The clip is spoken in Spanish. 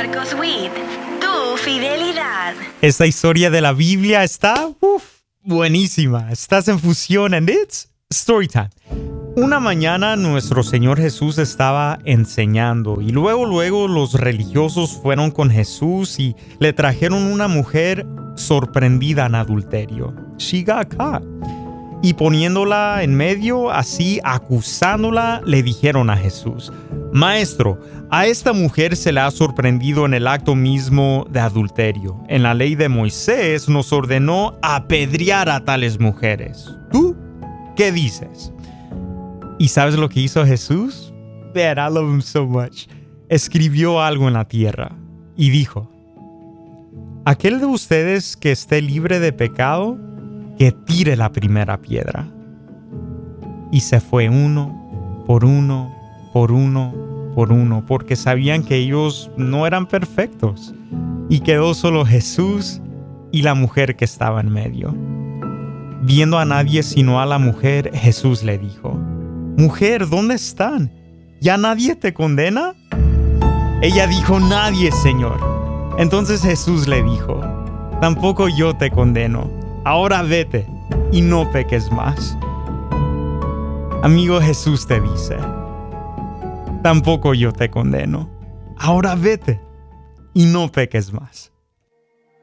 Marcos Witt, tu fidelidad. Esta historia de la Biblia está buenísima. Estás en Fusión and it's Storytime. Una mañana nuestro Señor Jesús estaba enseñando y luego los religiosos fueron con Jesús y le trajeron una mujer sorprendida en adulterio. She got caught. Y poniéndola en medio, así acusándola, le dijeron a Jesús: Maestro, a esta mujer se le ha sorprendido en el acto mismo de adulterio. En la ley de Moisés nos ordenó apedrear a tales mujeres. ¿Tú qué dices? ¿Y sabes lo que hizo Jesús? Man, I love him so much. Escribió algo en la tierra y dijo: aquel de ustedes que esté libre de pecado, que tire la primera piedra. Y se fue uno por uno, porque sabían que ellos no eran perfectos. Y quedó solo Jesús y la mujer que estaba en medio. Viendo a nadie sino a la mujer, Jesús le dijo: Mujer, ¿dónde están? ¿Ya nadie te condena? Ella dijo: Nadie, Señor. Entonces Jesús le dijo: Tampoco yo te condeno. Ahora vete y no peques más. Amigo, Jesús te dice: tampoco yo te condeno. Ahora vete y no peques más.